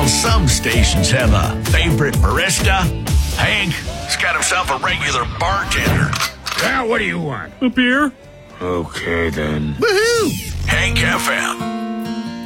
While some stations have a favorite barista, Hank's got himself a regular bartender. Now, what do you want? A beer? Okay, then. Woohoo! Hank FM.